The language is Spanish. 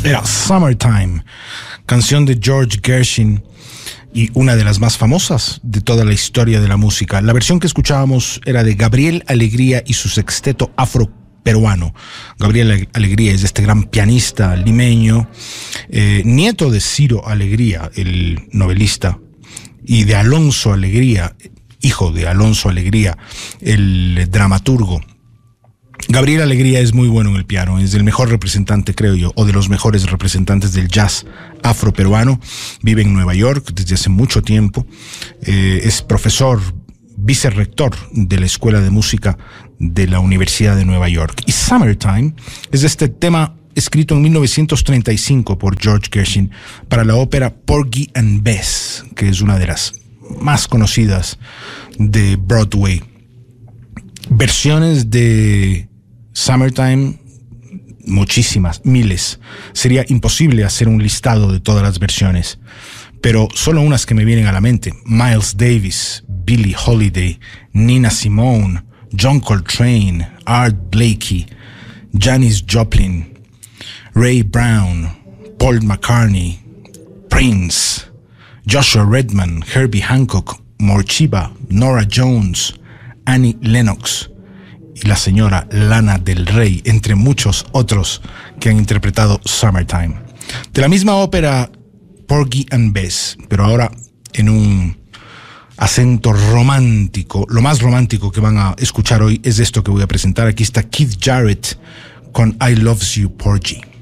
Era Summertime, canción de George Gershwin y una de las más famosas de toda la historia de la música. La versión que escuchábamos era de Gabriel Alegría y su sexteto afroperuano. Gabriel Alegría es este gran pianista limeño, nieto de Ciro Alegría, el novelista, y de Alonso Alegría, hijo de Alonso Alegría, el dramaturgo. Gabriel Alegría es muy bueno en el piano, es el mejor representante, creo yo, o de los mejores representantes del jazz afroperuano. Vive en Nueva York desde hace mucho tiempo, es profesor, vicerrector de la Escuela de Música de la Universidad de Nueva York. Y Summertime es este tema escrito en 1935 por George Gershwin para la ópera Porgy and Bess, que es una de las más conocidas de Broadway. Versiones de Summertime, muchísimas, miles. Sería imposible hacer un listado de todas las versiones, pero solo unas que me vienen a la mente: Miles Davis, Billie Holiday, Nina Simone, John Coltrane, Art Blakey, Janis Joplin, Ray Brown, Paul McCartney, Prince, Joshua Redman, Herbie Hancock, Morcheeba, Norah Jones, Annie Lennox y la señora Lana Del Rey, entre muchos otros que han interpretado Summertime. De la misma ópera Porgy and Bess, pero ahora en un acento romántico. Lo más romántico que van a escuchar hoy es esto que voy a presentar. Aquí está Keith Jarrett con I Loves You, Porgy.